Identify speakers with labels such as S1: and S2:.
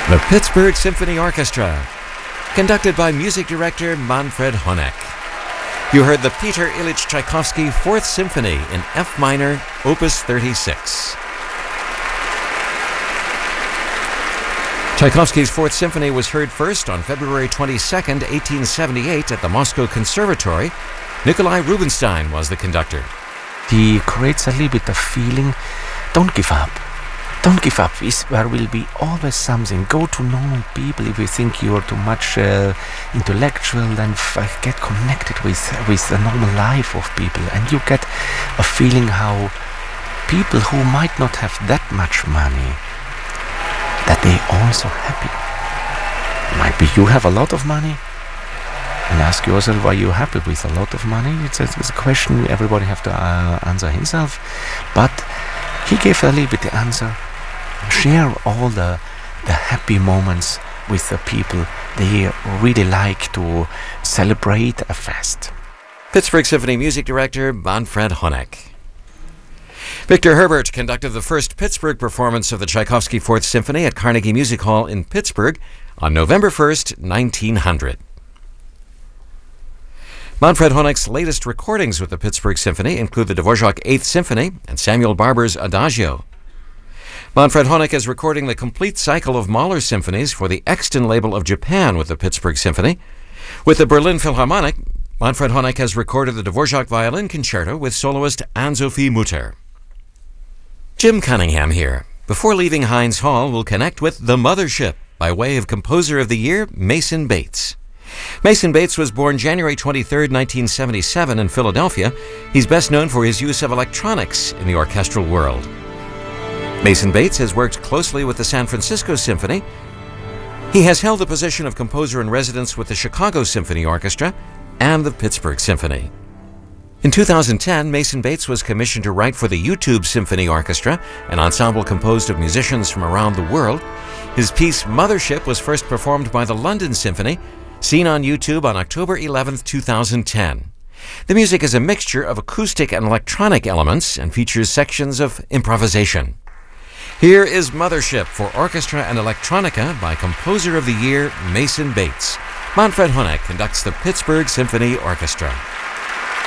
S1: The Pittsburgh Symphony Orchestra, conducted by music director Manfred Honeck. You heard the Peter Ilyich Tchaikovsky Fourth Symphony in F minor, Opus 36. Tchaikovsky's Fourth Symphony was heard first on February 22, 1878 at the Moscow Conservatory. Nikolai Rubinstein was the conductor.
S2: He creates a little bit of feeling, don't give up. Don't give up. There will be always something. Go to normal people. If you think you're too much intellectual, then get connected with the normal life of people, and you get a feeling how people who might not have that much money, that they also happy. Might be you have a lot of money, and ask yourself why you're happy with a lot of money. It's a question everybody have to answer himself. But he gave a little bit the answer. Share all the happy moments with the people. They really like to celebrate a fest.
S1: Pittsburgh Symphony music director Manfred Honeck. Victor Herbert conducted the first Pittsburgh performance of the Tchaikovsky Fourth Symphony at Carnegie Music Hall in Pittsburgh on November 1st, 1900. Manfred Honeck's latest recordings with the Pittsburgh Symphony include the Dvorak Eighth Symphony and Samuel Barber's Adagio. Manfred Honeck is recording the complete cycle of Mahler symphonies for the Exton label of Japan with the Pittsburgh Symphony. With the Berlin Philharmonic, Manfred Honeck has recorded the Dvorak Violin Concerto with soloist Anne-Sophie Mutter. Jim Cunningham here. Before leaving Heinz Hall, we'll connect with The Mothership by way of Composer of the Year, Mason Bates. Mason Bates was born January 23, 1977 in Philadelphia. He's best known for his use of electronics in the orchestral world. Mason Bates has worked closely with the San Francisco Symphony. He has held the position of composer in residence with the Chicago Symphony Orchestra and the Pittsburgh Symphony. In 2010, Mason Bates was commissioned to write for the YouTube Symphony Orchestra, an ensemble composed of musicians from around the world. His piece Mothership was first performed by the London Symphony, seen on YouTube on October 11, 2010. The music is a mixture of acoustic and electronic elements and features sections of improvisation. Here is Mothership for Orchestra and Electronica by Composer of the Year, Mason Bates. Manfred Honeck conducts the Pittsburgh Symphony Orchestra.